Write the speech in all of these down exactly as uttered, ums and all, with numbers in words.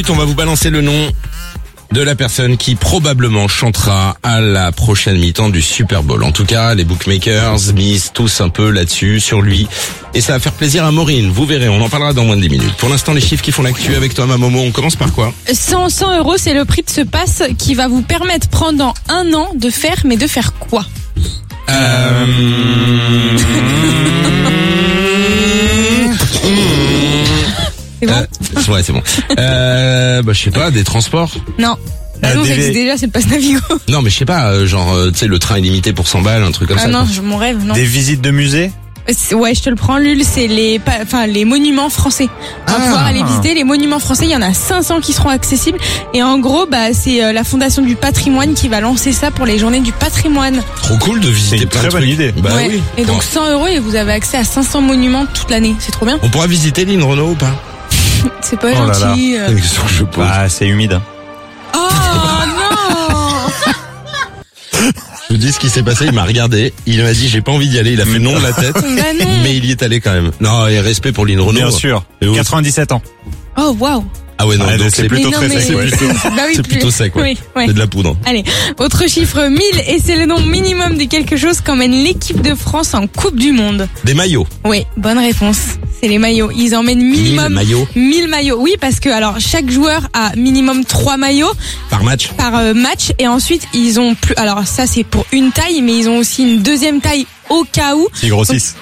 On va vous balancer le nom de la personne qui probablement chantera à la prochaine mi-temps du Super Bowl. En tout cas, les bookmakers misent tous un peu là-dessus, sur lui. Et ça va faire plaisir à Maureen. Vous verrez, on en parlera dans moins de dix minutes. Pour l'instant, les chiffres qui font l'actu avec toi, ma Momo. On commence par quoi? cent, cent euros, c'est le prix de ce pass qui va vous permettre pendant un an de faire, mais de faire quoi? Euh... C'est bon? Euh, ouais, c'est bon. Euh, bah, je sais pas, des transports? Non. Ah non, des- ça existe déjà, c'est le pass Navigo. Non, mais je sais pas, euh, genre, euh, tu sais, le train illimité pour cent balles, un truc comme Ah ça. non, quoi. je, mon rêve, non. Des visites de musées? C'est- Ouais, je te le prends, Lul, c'est les, pa- enfin, les monuments français. On va Ah. pouvoir aller visiter les monuments français. Il y en a cinq cents qui seront accessibles. Et en gros, bah, c'est euh, la Fondation du Patrimoine qui va lancer ça pour les journées du patrimoine. Trop cool de visiter C'est une plein très de bonne trucs. idée. Bah Ouais. oui. Et donc Bon. cent euros et vous avez accès à cinq cents monuments toute l'année. C'est trop bien. On pourra visiter l'île Renault ou pas? C'est pas Oh là là. gentil. C'est euh. une question que je pose. Bah, c'est humide. Oh non! Je vous dis ce qui s'est passé, il m'a regardé, il m'a dit j'ai pas envie d'y aller, il a fait non de la tête, Bah non. mais il y est allé quand même. Non, et respect pour l'île Renault. Bien sûr. Et où- quatre-vingt-dix-sept ans. Oh waouh! Ah ouais, non, Ouais, donc c'est c'est plutôt Mais non, très mais sec, ouais. c'est- bah oui, c'est plus- plutôt sec, ouais. Oui, ouais. C'est de la poudre. Allez, autre chiffre mille et c'est le nombre minimum de quelque chose qu'emmène l'équipe de France en Coupe du Monde. Des maillots. Oui, bonne réponse. C'est les maillots. Ils emmènent minimum mille maillots mille maillots. Oui, parce que alors chaque joueur a minimum trois maillots par match. par euh, match et ensuite ils ont plus. Alors ça c'est pour une taille, mais ils ont aussi une deuxième taille au cas où. Ils grossissent.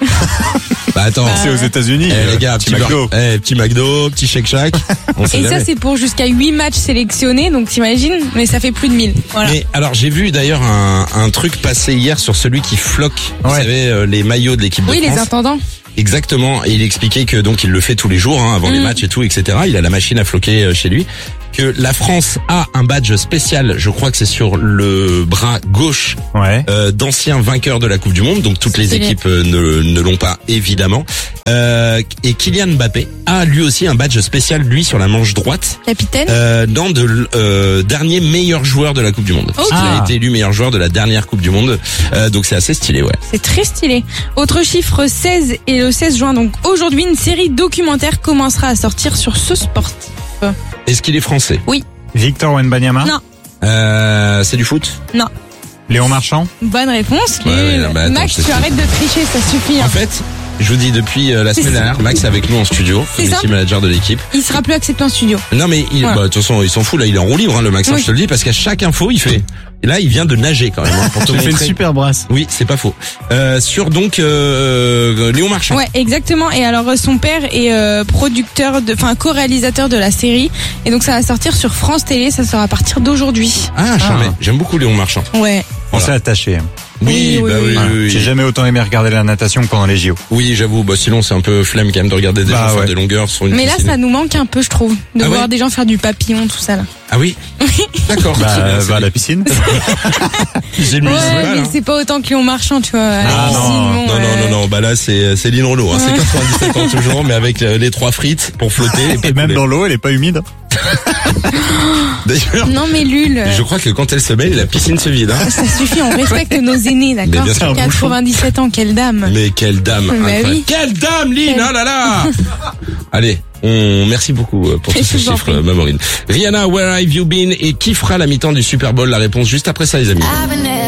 Bah attends. C'est aux États-Unis. Eh les gars, petit petit McDo. McDo. Eh, petit McDo, petit Shake Shack. On sait Et ça jamais. c'est pour jusqu'à huit matchs sélectionnés, donc t'imagines, mais ça fait plus de mille. Voilà. Mais alors j'ai vu d'ailleurs un, un truc passer hier sur celui qui floque, vous Ouais. savez, euh, les maillots de l'équipe de Oui, les France. intendants. Exactement, et il expliquait que donc il le fait tous les jours, hein, avant les Mm. matchs et tout, et cetera. Il a la machine à floquer euh, chez lui. Que la France a un badge spécial, je crois que c'est sur le bras gauche, Ouais. euh, d'anciens vainqueurs de la Coupe du Monde. Donc toutes les Stylé. équipes euh, ne, ne l'ont pas évidemment. Euh, et Kylian Mbappé a lui aussi un badge spécial, lui sur la manche droite, Capitaine. euh, dans de l- euh, dernier meilleur joueur de la Coupe du Monde. Ok. Il a Ah. été élu meilleur joueur de la dernière Coupe du Monde. Euh, donc c'est assez stylé, ouais. C'est très stylé. Autre chiffre seize et le seize juin, donc aujourd'hui, une série documentaire commencera à sortir sur ce sportif. Est-ce qu'il est français? Victor Wembanyama. Non. Euh, c'est du foot? Non. Léon Marchand. Bonne réponse. Ouais, ouais, Lul. non, mais attends, Max, c'est tu sûr. arrêtes de tricher, ça suffit. hein. En fait, je vous dis depuis euh, la C'est semaine ça. dernière, Max est avec nous en studio, C'est community ça. manager de l'équipe. Il sera plus accepté en studio. Non mais il, Ouais. bah, de toute façon, il s'en fout là, il est en roue libre, hein, le Max, hein, Oui. je te le dis, parce qu'à chaque info, il fait. Et là, il vient de nager quand même, hein, pour te Tu fais une montrer. super brasse. Oui, c'est pas faux. Euh, sur donc euh, Léon Marchand. Ouais, exactement. Et alors, euh, son père est euh, producteur, de, enfin co-réalisateur de la série. Et donc, ça va sortir sur France Télé. Ça sera à partir d'aujourd'hui. Ah, jamais. J'aime beaucoup Léon Marchand. Ouais. On Voilà. s'est attaché. Oui, oui, bah oui. oui, Voilà. oui, oui. J'ai jamais autant aimé regarder la natation que pendant les J O. Oui, j'avoue. Bah sinon, c'est un peu flemme quand même de regarder des Bah, gens faire ouais. des longueurs sur une Mais là, piscine. ça nous manque un peu, je trouve, de Ah voir ouais des gens faire du papillon, tout ça là. Ah oui. D'accord. Bah, très bien, c'est va à bien. la piscine. J'ai une Ouais, municipale, mais hein. c'est pas autant que Léon Marchand, tu vois. à la Ah, piscine, non, bon, Non, non, ouais. non, non, bah là, c'est, c'est Lynn Renault, hein. C'est quatre-vingt-dix-sept ans toujours, mais avec euh, les trois frites pour flotter. Et, pas Et même couler. dans l'eau, elle est pas humide. D'ailleurs, Non, mais Lul. je crois que quand elle se baigne, la piscine se vide, hein. Ça suffit, on respecte nos aînés, Mais d'accord bien sûr. quatre-vingt-dix-sept ans, quelle dame. Mais quelle dame, Bah incroyable. oui. Quelle dame, Lynn, oh là là. Allez, on, merci beaucoup euh, pour tous Je ces vous en chiffres, prie. euh, Maureen. Rihanna, Where Have You Been? Et qui fera la mi-temps du Super Bowl? La réponse juste après ça, les amis. I've been